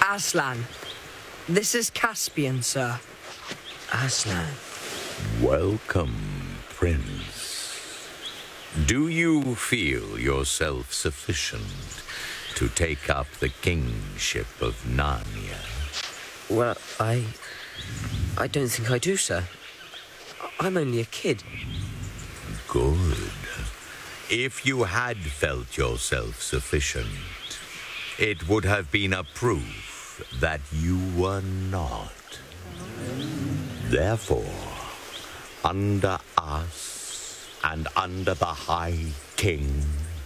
Aslan, this is Caspian, sir. Aslan. Welcome, Prince. Do you feel yourself sufficient to take up the kingship of Narnia? Well, I don't think I do, sir. I'm only a kid. Good. If you had felt yourself sufficient, it would have been a proof that you were not. Therefore, under us and under the High King,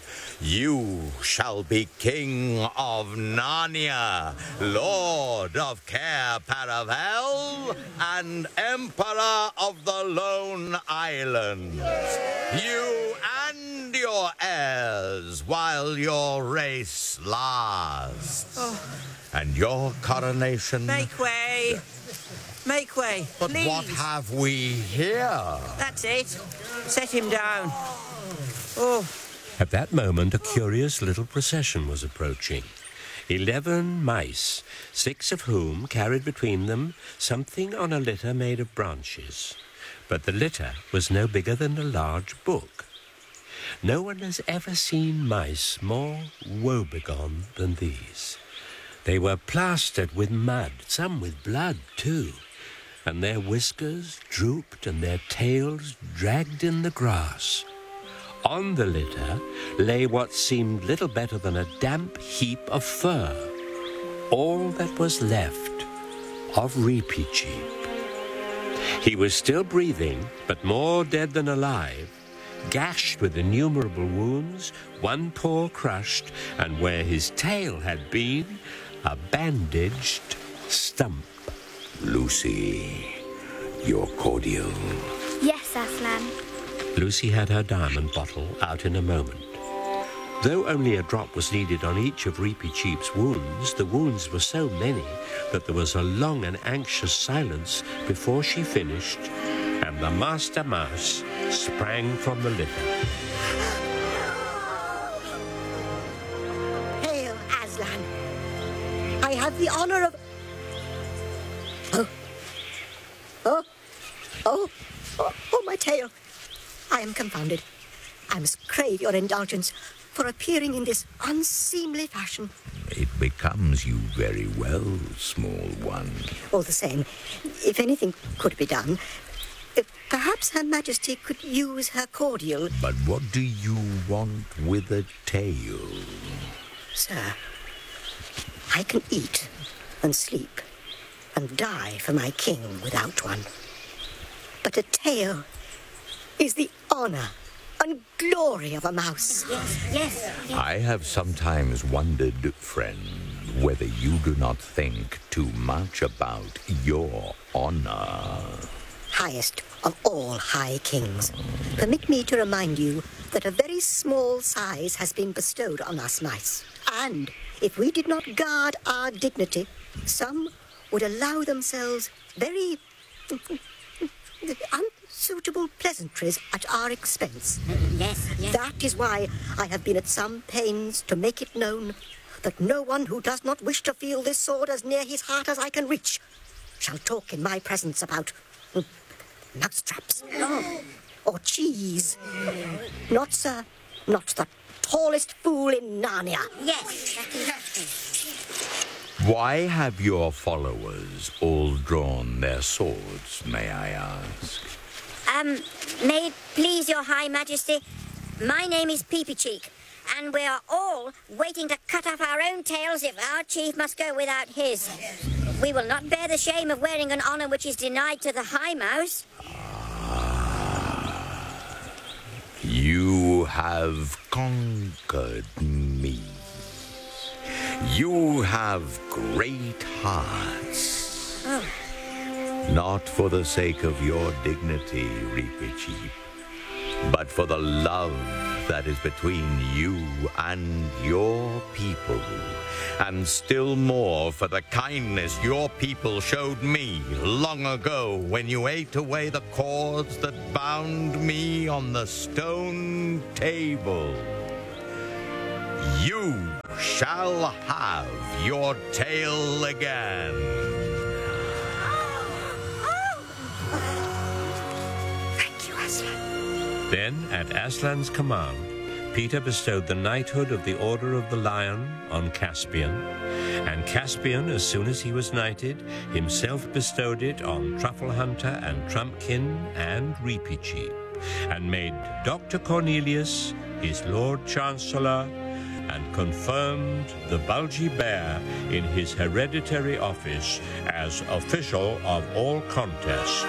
you shall be King of Narnia, Lord of Cair Paravel, and Emperor of the Lone Islands. You and your heirs while your race lasts. And your coronation... Make way! Make way, But please. what have we here? That's it. Set him down. Oh. At that moment, a curious little procession was approaching. 11 mice, 6 of whom carried between them something on a litter made of branches. But the litter was no bigger than a large book. No one has ever seen mice more woebegone than these. They were plastered with mud, some with blood too, and their whiskers drooped and their tails dragged in the grass. On the litter lay what seemed little better than a damp heap of fur, all that was left of Reepicheep. He was still breathing, but more dead than alive, gashed with innumerable wounds, one paw crushed, and where his tail had been, a bandaged stump. Lucy, your cordial. Yes, Aslan. Lucy had her diamond bottle out in a moment. Though only a drop was needed on each of Reepicheep's wounds, the wounds were so many that there was a long and anxious silence before she finished, and the Master Mouse sprang from the litter. Hail, Aslan. I have the honor of... Oh, my tail. I am confounded. I must crave your indulgence for appearing in this unseemly fashion. It becomes you very well, small one. All the same, if anything could be done, perhaps Her Majesty could use her cordial. But what do you want with a tail? Sir, I can eat and sleep and die for my king without one. But a tail is the honor and glory of a mouse. Yes. I have sometimes wondered, friend, whether you do not think too much about your honor. Highest of all high kings, permit me to remind you that a very small size has been bestowed on us mice. And if we did not guard our dignity, some would allow themselves very unsuitable pleasantries at our expense. Yes. That is why I have been at some pains to make it known that no one who does not wish to feel this sword as near his heart as I can reach shall talk in my presence about mousetraps or cheese. Not, sir, not the tallest fool in Narnia. Yes, exactly. Why have your followers all drawn their swords, may I ask? May it please your High Majesty, my name is Peepycheek, and we are all waiting to cut off our own tails if our chief must go without his. We will not bear the shame of wearing an honor which is denied to the High Mouse. You have conquered me. You have great hearts. Oh. Not for the sake of your dignity, Reepicheep, but for the love that is between you and your people, and still more for the kindness your people showed me long ago when you ate away the cords that bound me on the stone table. you shall have your tail again. Thank you, Aslan. Then, at Aslan's command, Peter bestowed the knighthood of the Order of the Lion on Caspian, and Caspian, as soon as he was knighted, himself bestowed it on Truffle Hunter and Trumpkin and Reepicheep, and made Dr. Cornelius his Lord Chancellor, and confirmed the Bulgy Bear in his hereditary office as official of all contests.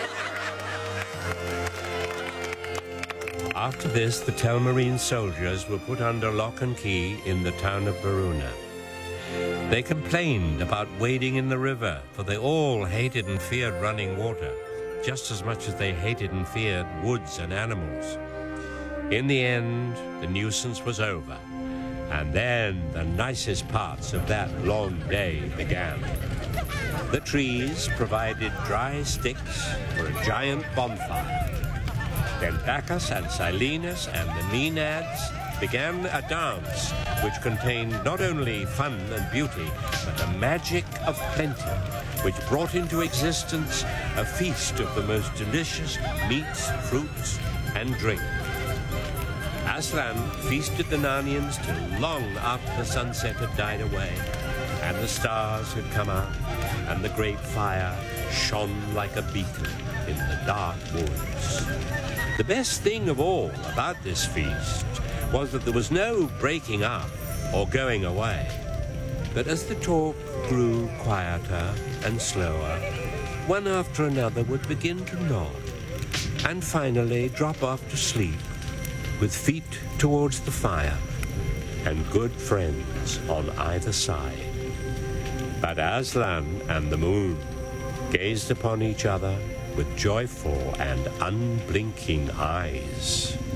After this, the Telmarine soldiers were put under lock and key in the town of Baruna. They complained about wading in the river, for they all hated and feared running water, just as much as they hated and feared woods and animals. In the end, the nuisance was over, and then the nicest parts of that long day began. The trees provided dry sticks for a giant bonfire. Then Bacchus and Silenus and the Maenads began a dance which contained not only fun and beauty, but the magic of plenty, which brought into existence a feast of the most delicious meats, fruits, and drink. Aslan feasted the Narnians till long after the sunset had died away, and the stars had come out, and the great fire shone like a beacon in the dark woods. The best thing of all about this feast was that there was no breaking up or going away, but as the talk grew quieter and slower, one after another would begin to nod, and finally drop off to sleep, with feet towards the fire, and good friends on either side. But Aslan and the moon gazed upon each other with joyful and unblinking eyes.